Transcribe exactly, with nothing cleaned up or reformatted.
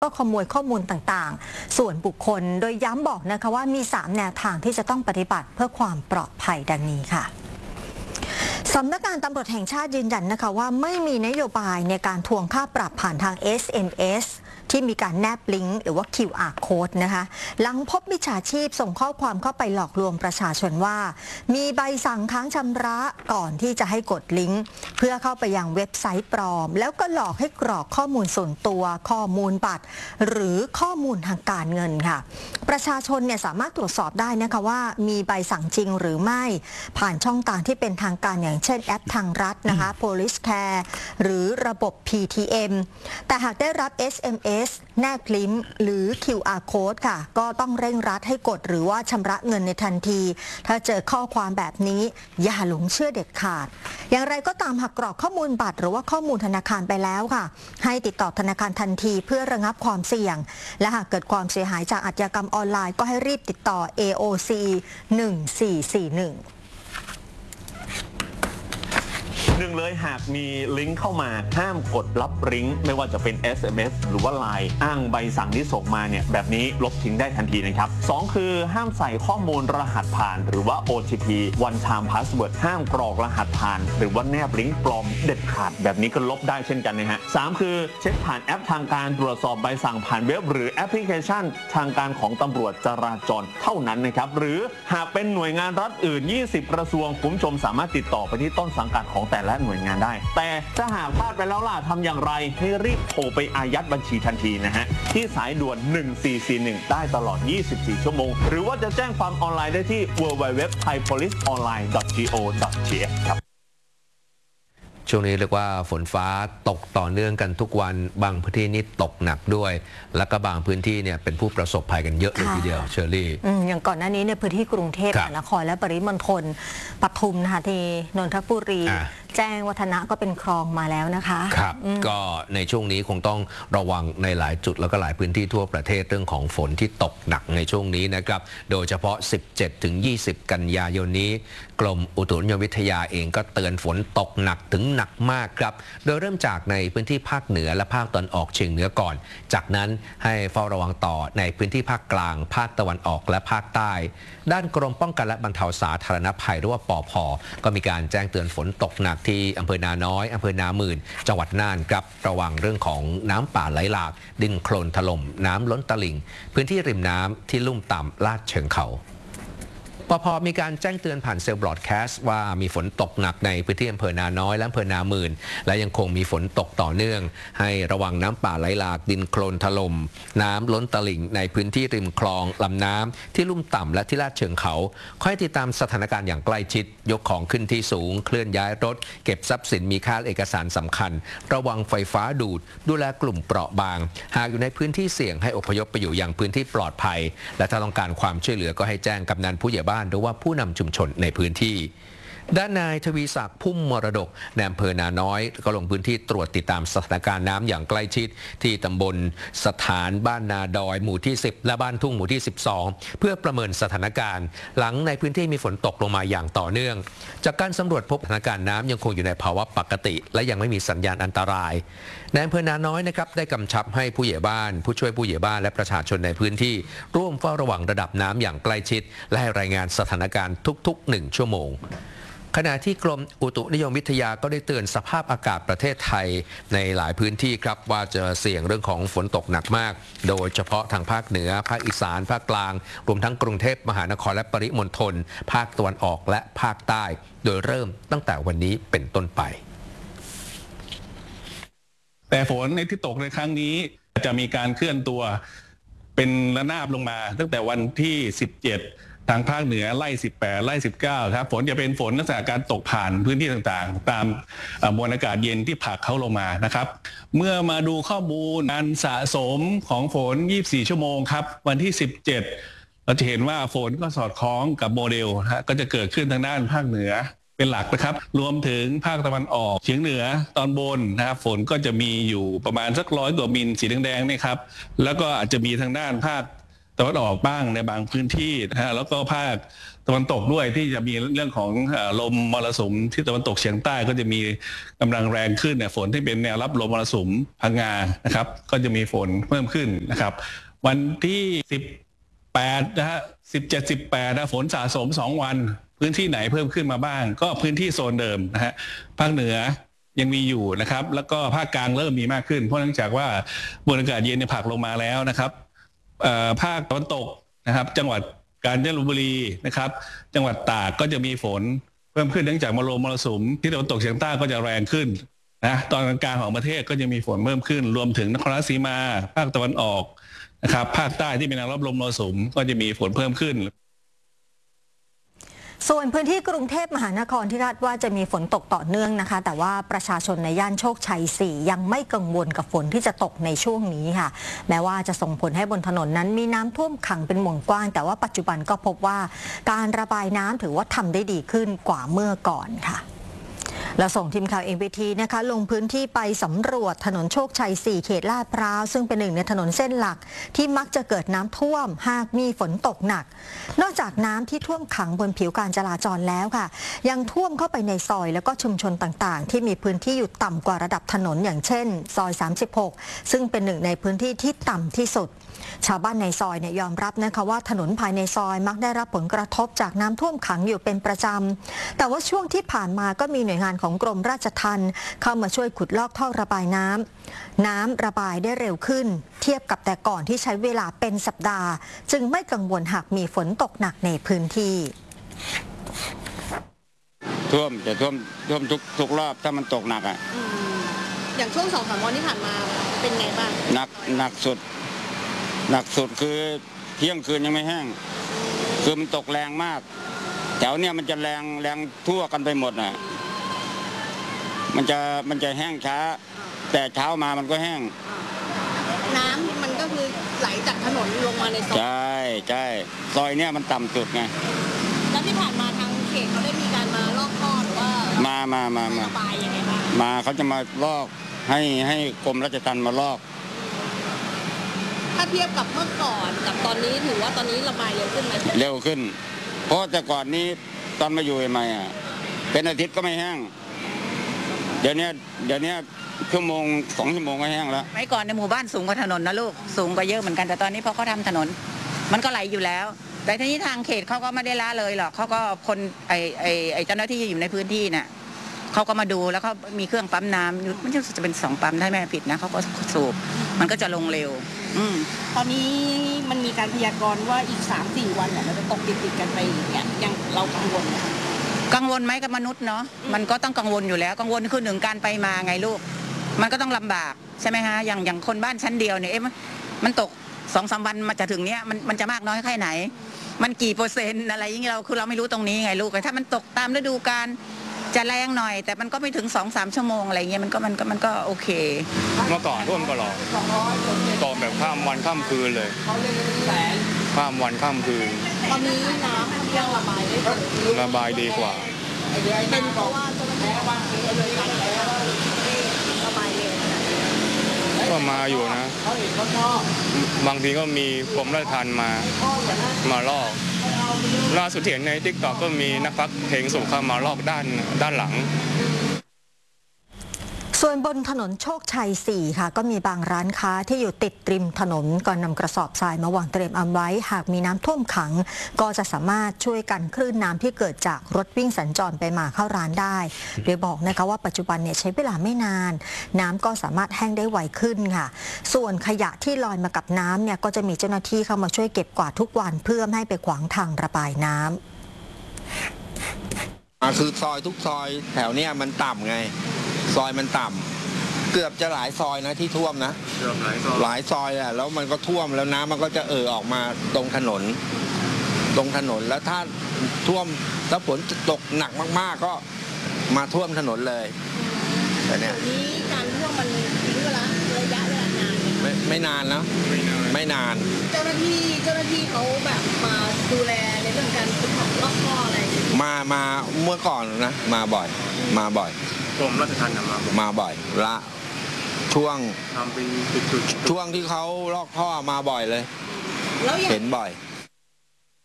ก็ขโมยข้อมูลต่างๆส่วนบุคคลโดยย้ำบอกนะคะว่ามีสามแนวทางที่จะต้องปฏิบัติเพื่อความปลอดภัยดังนี้ค่ะสำนักงานตำรวจแห่งชาติยืนยันนะคะว่าไม่มีนโยบายในการทวงค่าปรับผ่านทาง เอส เอ็ม เอส ที่มีการแนบลิงก์หรือว่า คิว อาร์ Code นะคะหลังพบมิจฉาชีพส่งข้อความเข้าไปหลอกลวงประชาชนว่ามีใบสั่งค้างชำระก่อนที่จะให้กดลิงก์เพื่อเข้าไปยังเว็บไซต์ปลอมแล้วก็หลอกให้กรอกข้อมูลส่วนตัวข้อมูลบัตรหรือข้อมูลทางการเงินค่ะประชาชนเนี่ยสามารถตรวจสอบได้นะคะว่ามีใบสั่งจริงหรือไม่ผ่านช่องทางที่เป็นทางการอย่างเช่นแอปทางรัฐนะคะ Police Care หรือระบบ พี ที เอ็ม แต่หากได้รับ เอส เอ็ม เอส แนบลิงก์หรือ คิว อาร์ Code ค่ะก็ต้องเร่งรัดให้กดหรือว่าชำระเงินในทันทีถ้าเจอข้อความแบบนี้อย่าหลงเชื่อเด็ดขาดอย่างไรก็ตามหากกรอกข้อมูลบัตรหรือว่าข้อมูลธนาคารไปแล้วค่ะให้ติดต่อธนาคารทันทีเพื่อระงับความเสี่ยงและหากเกิดความเสียหายจากอาชญากรรมออนไลน์ก็ให้รีบติดต่อ เอ โอ ซี หนึ่ง สี่ สี่ หนึ่งหนึ่งเลยหากมีลิงก์เข้ามาห้ามกดรับลิงก์ไม่ว่าจะเป็น เอส เอ็ม เอส หรือว่า ไลน์ อ้างใบสั่งที่ส่งมาเนี่ยแบบนี้ลบทิ้งได้ทันทีนะครับสองคือห้ามใส่ข้อมูลรหัสผ่านหรือว่า โอ ที พี One Time Password ห้ามกรอกรหัสผ่านหรือว่าแนบลิงก์ปลอมเด็ดขาดแบบนี้ก็ลบได้เช่นกันนะฮะสามคือเช็คผ่านแอปทางการตรวจสอบใบสั่งผ่านเว็บหรือแอปพลิเคชันทางการของตำรวจจราจรเท่านั้นนะครับหรือหากเป็นหน่วยงานรัฐอื่นยี่สิบกระทรวงคุณผู้ชมสามารถติดต่อไปที่ต้นสังกัดของแต่ละหน่วยงานได้แต่ถ้าหากพลาดไปแล้วล่ะทำอย่างไรให้รีบโทรไปอายัดบัญชีทันทีนะฮะที่สายด่วนหนึ่งสี่สี่หนึ่งได้ตลอดยี่สิบสี่ชั่วโมงหรือว่าจะแจ้งความออนไลน์ได้ที่ ดับเบิลยู ดับเบิลยู ดับเบิลยู ดอท ไทย โพลิส ออนไลน์ ดอท จี โอ ดอท ที เอช ครับช่วงนี้เรียกว่าฝนฟ้าตกต่อเนื่องกันทุกวันบางพื้นที่นี่ตกหนักด้วยแล้วก็บางพื้นที่เนี่ยเป็นผู้ประสบภัยกันเยอะเลยทีเดียวเชอรี่อย่างก่อนหน้านี้ในพื้นที่กรุงเทพมหานครและปริมณฑลปทุมนะคะที่นนทบุรีแจ้งวัฒนะก็เป็นคลองมาแล้วนะคะครับก็ในช่วงนี้คงต้องระวังในหลายจุดแล้วก็หลายพื้นที่ทั่วประเทศเรื่องของฝนที่ตกหนักในช่วงนี้นะครับโดยเฉพาะ สิบเจ็ดถึงยี่สิบ กันยายนนี้กรมอุตุนิยมวิทยาเองก็เตือนฝนตกหนักถึงหนักมากครับโดยเริ่มจากในพื้นที่ภาคเหนือและภาคตะวันออกเฉียงเหนือก่อนจากนั้นให้เฝ้าระวังต่อในพื้นที่ภาคกลางภาคตะวันออกและภาคใต้ด้านกรมป้องกันและบรรเทาสาธารณภัยหรือว่าปภ.ก็มีการแจ้งเตือนฝนตกหนักที่อำเภอนาน้อยอำเภอนาหมื่นจังหวัดน่านครับระวังเรื่องของน้ำป่าไหลหลากดินโคลนถล่มน้ำล้นตลิ่งพื้นที่ริมน้ำที่ลุ่มต่ำลาดเชิงเขาปภ.มีการแจ้งเตือนผ่านเซลล์บรอดแคสต์ว่ามีฝนตกหนักในพื้นที่อำเภอนาน้อยและอำเภอนาหมื่นและยังคงมีฝนตกต่อเนื่องให้ระวังน้ำป่าไหลหลากดินโคลนถล่มน้ำล้นตลิ่งในพื้นที่ริมคลองลำน้ำที่ลุ่มต่ำและที่ลาดเชิงเขาคอยติดตามสถานการณ์อย่างใกล้ชิดยกของขึ้นที่สูงเคลื่อนย้ายรถเก็บทรัพย์สินมีค่าเอกสารสำคัญระวังไฟฟ้าดูดดูแลกลุ่มเปราะบางหากอยู่ในพื้นที่เสี่ยงให้อพยพไปอยู่ยังพื้นที่ปลอดภัยและถ้าต้องการความช่วยเหลือก็ให้แจ้งกำนันผู้ใหญ่บ้านหรือว่าผู้นำชุมชนในพื้นที่ด้านนายทวีศักดิ์พุ่มมรดกในอำเภอนาน้อยก็ลงพื้นที่ตรวจติดตามสถานการณ์น้ำอย่างใกล้ชิดที่ตำบลสถานบ้านนาดอยหมู่ที่สิบและบ้านทุ่งหมู่ที่สิบสองเพื่อประเมินสถานการณ์หลังในพื้นที่มีฝนตกลงมาอย่างต่อเนื่องจากการสำรวจพบสถานการณ์น้ำยังคงอยู่ในภาวะปกติและยังไม่มีสัญญาณอันตรายในอำเภอนาน้อยนะครับได้กำชับให้ผู้ใหญ่บ้านผู้ช่วยผู้ใหญ่บ้านและประชาชนในพื้นที่ร่วมเฝ้าระวังระดับน้ำอย่างใกล้ชิดและให้รายงานสถานการณ์ทุกๆหนึ่งชั่วโมงขณะที่กรมอุตุนิยมวิทยาก็ได้เตือนสภาพอากาศประเทศไทยในหลายพื้นที่ครับว่าจะเสี่ยงเรื่องของฝนตกหนักมากโดยเฉพาะทางภาคเหนือภาคอีสานภาคกลางรวมทั้งกรุงเทพมหานครและปริมณฑลภาคตะวันออกและภาคใต้โดยเริ่มตั้งแต่วันนี้เป็นต้นไปแต่ฝนในที่ตกในครั้งนี้จะมีการเคลื่อนตัวเป็นระนาบลงมาตั้งแต่วันที่สิบเจ็ดทางภาคเหนือไล่สิบแปดไล่สิบเก้าครับฝนจะเป็นฝนลักษณะการตกผ่านพื้นที่ต่างๆตามมวลอากาศเย็นที่ผลักเข้าลงมานะครับเมื่อมาดูข้อมูลการสะสมของฝนยี่สิบสี่ชั่วโมงครับวันที่สิบเจ็ดเราจะเห็นว่าฝนก็สอดคล้องกับโมเดลฮะก็จะเกิดขึ้นทางด้านภาคเหนือเป็นหลักนะครับรวมถึงภาคตะวันออกเฉียงเหนือตอนบนนะครับฝนก็จะมีอยู่ประมาณสักร้อยกว่ามิลสีแดงๆนี่ครับแล้วก็อาจจะมีทางด้านภาคตะวันออกบ้างในบางพื้นที่นะฮะแล้วก็ภาคตะวันตกด้วยที่จะมีเรื่องของลมมรสุมที่ตะวันตกเฉียงใต้ก็จะมีกำลังแรงขึ้นเนี่ยฝนที่เป็นแนวรับลมมรสุมพังงานะครับก็จะมีฝนเพิ่มขึ้นนะครับวันที่สิบแปดนะฮะสิบเจ็ด สิบแปดนะฝนสะสมสองวันพื้นที่ไหนเพิ่มขึ้นมาบ้างก็พื้นที่โซนเดิมนะฮะภาคเหนือยังมีอยู่นะครับแล้วก็ภาคกลางเริ่มมีมากขึ้นเพราะเนื่องจากว่ามวลอากาศเย็นเนี่ยผลักลงมาแล้วนะครับภาคตะวันตกนะครับจังหวัดกาญจนบุรีนะครับจังหวัดตากก็จะมีฝนเพิ่มขึ้นเนื่องจากมรมรสุมที่ตะวันตกเฉียงใต้ก็จะแรงขึ้นนะตอนกลางของประเทศก็จะมีฝนเพิ่มขึ้นรวมถึงนครราชสีมาภาคตะวันออกนะครับภาคใต้ที่เป็นแนวรับลมมรสุมก็จะมีฝนเพิ่มขึ้นส่วนพื้นที่กรุงเทพมหานครที่คาดว่าจะมีฝนตกต่อเนื่องนะคะแต่ว่าประชาชนในย่านโชคชัยสี่ยังไม่กังวลกับฝนที่จะตกในช่วงนี้ค่ะแม้ว่าจะส่งผลให้บนถนนนั้นมีน้ำท่วมขังเป็นวงกว้างแต่ว่าปัจจุบันก็พบว่าการระบายน้ำถือว่าทำได้ดีขึ้นกว่าเมื่อก่อนค่ะเราส่งทีมข่าว เอ็น บี ที นะคะลงพื้นที่ไปสำรวจถนนโชคชัยสี่เขตลาดพร้าวซึ่งเป็นหนึ่งในถนนเส้นหลักที่มักจะเกิดน้ำท่วมหากมีฝนตกหนักนอกจากน้ำที่ท่วมขังบนผิวการจราจรแล้วค่ะยังท่วมเข้าไปในซอยแล้วก็ชุมชนต่างๆที่มีพื้นที่อยู่ต่ำกว่าระดับถนนอย่างเช่นซอยสามสิบหกซึ่งเป็นหนึ่งในพื้นที่ที่ต่ำที่สุดชาวบ้านในซอยเนี่ยยอมรับนะคะว่าถนนภายในซอยมักได้รับผลกระทบจากน้ำท่วมขังอยู่เป็นประจำแต่ว่าช่วงที่ผ่านมาก็มีหน่วยงานของกรมราชทัณฑ์เข้ามาช่วยขุดลอกท่อระบายน้ำน้ำระบายได้เร็วขึ้นเทียบกับแต่ก่อนที่ใช้เวลาเป็นสัปดาห์จึงไม่กังวลหากมีฝนตกหนักในพื้นที่ท่วมจะท่วมท่วมทุกทุกรอบถ้ามันตกหนักอ่ะอย่างช่วงสองสามวันที่ผ่านมาเป็นไงบ้างหนักหนักสุดหนักสุดคือเที่ยงคืนยังไม่แห้งคือมันตกแรงมากแถวเนี้ยมันจะแรงแรงทั่วกันไปหมดน่ะมันจะมันจะแห้งช้าแต่เช้ามามันก็แห้งน้ำมันก็คือไหลจากถนนลงมาในซอยใช่ใช่ซอยเนี้ยมันต่ำสุดไงแล้วที่ผ่านมาทางเขตเขาได้มีการมาลอกท่อหรือว่ามามามามาระบายยังไงบ้างมาเขาจะมาลอกให้ให้กรมราชทัณฑ์มาลอกถ้าเทียบกับเมื่อก่อนกับตอนนี้ถือว่าตอนนี้ระบายเร็วขึ้นไหมเร็วขึ้นเพราะแต่ก่อนนี้ตอนมาอยู่ใหม่อ่ะเป็นอาทิตย์ก็ไม่แห้งเดี๋ยวนี้เดี๋ยวนี้ชั่วโมงสองชั่วโมงก็แห้งแล้วเมื่อก่อนในหมู่บ้านสูงกว่าถนนนะลูกสูงกว่าเยอะเหมือนกันแต่ตอนนี้พอเขาทำถนนมันก็ไหลอยู่แล้วแต่ทีนี้ทางเขตเขาก็ไม่ได้ละเลยหรอกเขาก็คนไอไอไอเจ้าหน้าที่อยู่ในพื้นที่น่ะเขาก็มาดูแล้วเขามีเครื่องปั๊มน้ำมันจะเป็นสองปั๊มถ้าไม่ผิดนะเขาก็สูบมันก็จะลงเร็วอืมตอนนี้มันมีการพยากรณ์ว่าอีก สามถึงสี่ วันเนี่ยมันจะตกติดๆกันไปอย่างเงี้ยยังเรากังวลไหมกังวลไหมกับมนุษย์เนาะมันก็ต้องกังวลอยู่แล้วกังวลคือหนึ่งการไปมาไงลูกมันก็ต้องลำบากใช่ไหมฮะอย่างอย่างคนบ้านชั้นเดียวเนี่ยเอ๊ะมันตกสองสามวันมาจะถึงเนี้ยมันมันจะมากน้อยแค่ไหนมันกี่เปอร์เซ็นต์อะไรอย่างเงี้ยเราคือเราไม่รู้ตรงนี้ไงลูกแต่ถ้ามันตกตามฤดูกาลจะแรงหน่อยแต่มันก็ไม่ถึง สองถึงสาม ชั่วโมงอะไรเงี้ยมันก็มันก็มันก็โอเคเมื่อก่อนท่วมตลอดตกแบบข้ามวันข้ามคืนเลยข้ามวันข้ามคืนตอนนี้น้ำยังระบายได้ระบายดีกว่าเป็นเพราะว่าเจ้าหน้าที่บางทีเลยการระบายเร็วก็มาอยู่นะบางทีก็มีกรมราชทัณฑ์มามาลอกล่าสุดเห็นใน ติ๊กต็อก ก็มีนักพักเพลงส่งเข้ามาลอกด้านด้านหลังส่วนบนถนนโชคชัยสี่ค่ะก็มีบางร้านค้าที่อยู่ติดริมถนนก่อนนำกระสอบทรายมาวางเตรียมเอาไว้หากมีน้ำท่วมขังก็จะสามารถช่วยกันคลื่นน้ำที่เกิดจากรถวิ่งสัญจรไปมาเข้าร้านได้โดยบอกนะคะว่าปัจจุบันเนี่ยใช้เวลาไม่นานน้ำก็สามารถแห้งได้ไวขึ้นค่ะส่วนขยะที่ลอยมากับน้ำเนี่ยก็จะมีเจ้าหน้าที่เข้ามาช่วยเก็บกวาดทุกวันเพื่อไม่ให้ไปขวางทางระบายน้ำคือซอยทุกซอยแถวเนี้ยมันต่ำไงซอยมันต่ำเกือบจะหลายซอยนะที่ท่วมนะเกือบหลายซอยหลายซอยอ่ะแล้วมันก็ท่วมแล้วน้ำมันก็จะเอ่อออกมาตรงถนนตรงถนนแล้วถ้าท่วมถ้าฝนตกหนักมากๆก็มาท่วมถนนเลยแต่เนี้ยนี้การท่วมมันทิ้งเวลาระยะเวลานานไม่ไม่นานนะไม่นานเจ้าหน้าที่เจ้าหน้าที่เขาแบบมาดูแลในเรื่องการขุดลอกท่ออะไรมามาเมื่อก่อนนะมาบ่อยมาบ่อยกรมราชทัณฑ์มามาบ่อยละช่วงทำเป็นจุดๆช่วงที่เขาลอกท่อมาบ่อยเลยแล้วอย่างเห็นบ่อย